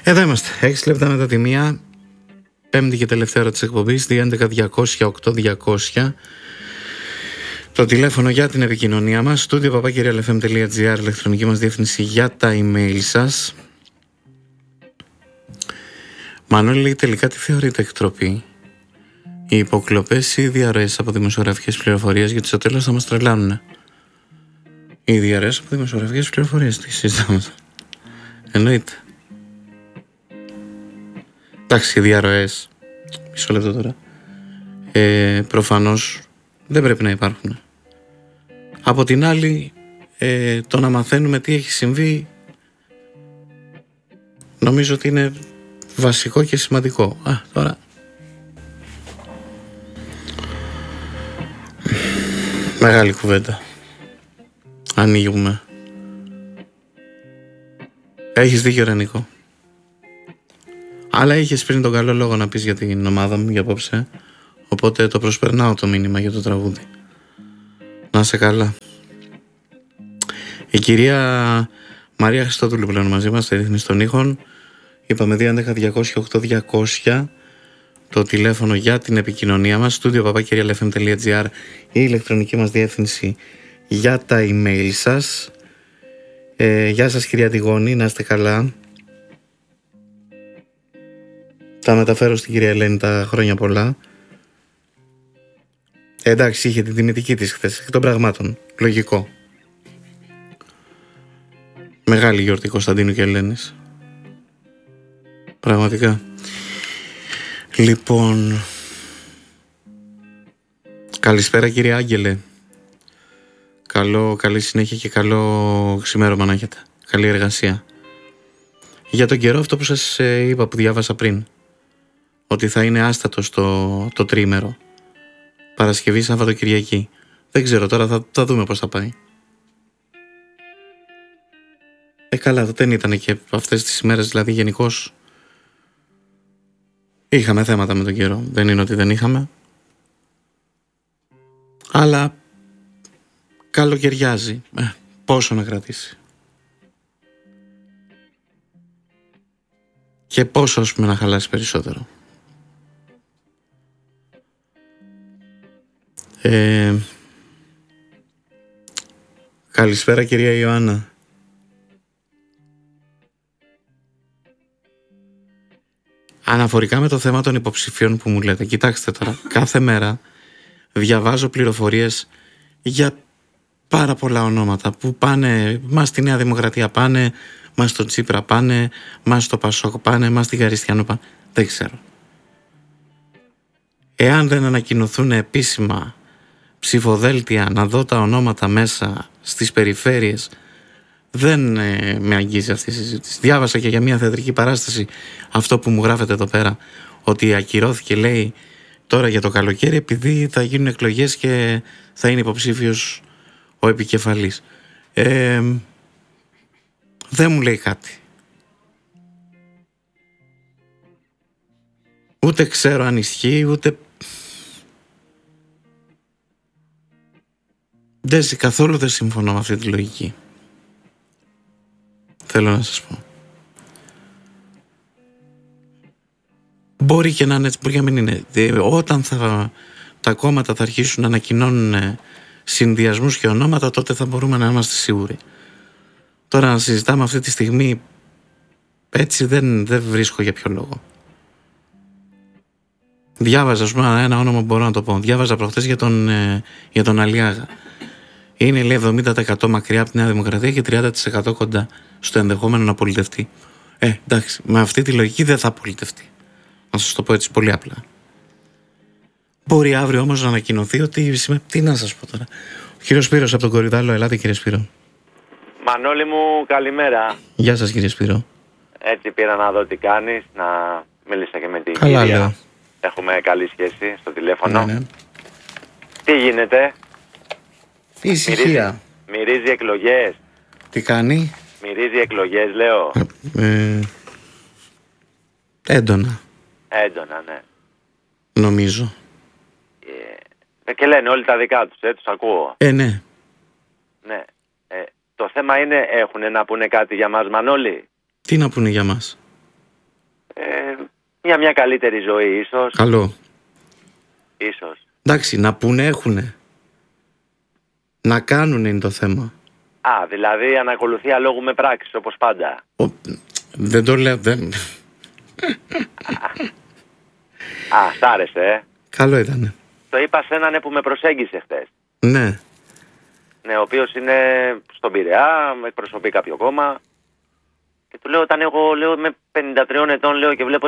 Εδώ είμαστε, 6 λεπτά μετά τη μία, πέμπτη και τελευταία ώρα της εκπομπής, 211-200-8200. Το τηλέφωνο για την επικοινωνία μας, studio@realfm.gr, ηλεκτρονική μας διεύθυνση για τα email σας. Μανώλη λέει, τελικά τι θεωρείται εκτροπή? Οι υποκλοπές ή οι διαρροές από δημοσιογραφικές πληροφορίες? Γιατί στο τέλος θα μας τρελάνουνε. Οι διαρροές από δημοσιογραφικές πληροφορίες, τι συζητάμε? Εννοείται. Εντάξει, οι διαρροές, μισό λεπτό τώρα, προφανώς δεν πρέπει να υπάρχουν. Από την άλλη, το να μαθαίνουμε τι έχει συμβεί, νομίζω ότι είναι βασικό και σημαντικό. Τώρα μεγάλη κουβέντα ανοίγουμε. Έχεις δίκιο, Ρενικό. Αλλά είχες πριν τον καλό λόγο να πεις για την ομάδα μου για απόψε, οπότε το προσπερνάω το μήνυμα για το τραγούδι. Να είσαι καλά. Η κυρία Μαρία Χριστόδουλου πλέον μαζί μας, στη ρύθμιση των ήχων. Είπαμε 211-200-8200, το τηλέφωνο για την επικοινωνία μας, studio@realfm.gr, η ηλεκτρονική μας διεύθυνση για τα email σας. Γεια σας κυρία Αντιγόνη, να είστε καλά. Τα μεταφέρω στην κυρία Ελένη τα χρόνια πολλά. Εντάξει, είχε την τιμητική της χθες, εκ των πραγμάτων, λογικό. Μεγάλη γιορτή Κωνσταντίνου και Ελένης. Πραγματικά. Λοιπόν, καλησπέρα κύριε Άγγελε. Καλή συνέχεια και καλό ξημέρωμα να έχετε. Καλή εργασία. Για τον καιρό, αυτό που σας είπα, που διάβασα πριν, ότι θα είναι άστατο το τρίμερο, Παρασκευή, Σάββατο, Κυριακή. Δεν ξέρω τώρα, θα δούμε πώς θα πάει. Καλά, δεν ήταν και αυτές τις ημέρες, δηλαδή γενικώς είχαμε θέματα με τον καιρό. Δεν είναι ότι δεν είχαμε. Αλλά καλοκαιριάζει. Πόσο να κρατήσει. Και πόσο, ας πούμε, να χαλάσει περισσότερο. Καλησπέρα κυρία Ιωάννα. Αναφορικά με το θέμα των υποψηφίων που μου λέτε, κοιτάξτε τώρα, κάθε μέρα διαβάζω πληροφορίες για πάρα πολλά ονόματα που πάνε, μας στη Νέα Δημοκρατία πάνε, μας στο Τσίπρα πάνε, μας στο Πασόκ πάνε, μας στη Γαριστιανό πάνε. Δεν ξέρω. Εάν δεν ανακοινωθούν επίσημα ψηφοδέλτια, να δω τα ονόματα μέσα στις περιφέρειες, δεν με αγγίζει αυτή η συζήτηση. Διάβασα και για μια θεατρική παράσταση αυτό που μου γράφετε εδώ πέρα, ότι ακυρώθηκε, λέει, τώρα για το καλοκαίρι, επειδή θα γίνουν εκλογές και θα είναι υποψήφιος ο επικεφαλής. Δεν μου λέει κάτι. Ούτε ξέρω αν ισχύει, ούτε... Καθόλου δεν συμφωνώ με αυτή τη λογική. Θέλω να σας πω. Μπορεί και να είναι έτσι, μπορεί και να μην είναι. Όταν τα κόμματα θα αρχίσουν να ανακοινώνουν συνδυασμούς και ονόματα, τότε θα μπορούμε να είμαστε σίγουροι. Τώρα να συζητάμε αυτή τη στιγμή έτσι δεν βρίσκω για ποιο λόγο. Διάβαζα, ας πούμε, ένα όνομα που μπορώ να το πω. Διάβαζα προχτές για τον Αλιάγα. Είναι, λέει, 70% μακριά από τη Νέα Δημοκρατία και 30% κοντά στο ενδεχόμενο να πολιτευτεί. Εντάξει, με αυτή τη λογική δεν θα πολιτευτεί. Να σας το πω έτσι πολύ απλά. Μπορεί αύριο όμως να ανακοινωθεί ότι... Τι να σας πω τώρα. Ο κύριος Σπύρος από τον Κορυδάλο, ελάτε κύριε Σπύρο. Μανώλη μου, καλημέρα. Γεια σας κύριε Σπύρο. Έτσι πήρα να δω τι κάνεις, να μίλησα και με την Καλά, κυρία. λέω. Έχουμε καλή σχέση στο τηλέφωνο. Ναι. Τι γίνεται? Ησυχία. Μυρίζει εκλογές. Τι κάνει? Μυρίζει εκλογές, λέω. Έντονα. Έντονα, ναι. Νομίζω. Και λένε όλοι τα δικά τους, τους ακούω. Ναι. Ναι. Το θέμα είναι, έχουνε να πούνε κάτι για μας, Μανώλη? Τι να πούνε για μας? Μια καλύτερη ζωή ίσως. Καλό. Ίσως. Εντάξει, να πούνε έχουνε. Να κάνουνε είναι το θέμα. Δηλαδή ανακολουθεί αλόγου με πράξεις, όπως πάντα. Δεν το λέω. Δεν... Σ' άρεσε, Καλό ήτανε. Το είπα σε έναν που με προσέγγισε χτες. Ναι. Ναι, ο οποίος είναι στον Πειραιά, εκπροσωπεί κάποιο κόμμα. Και του λέω, όταν εγώ λέω, είμαι 53 ετών, λέω, και βλέπω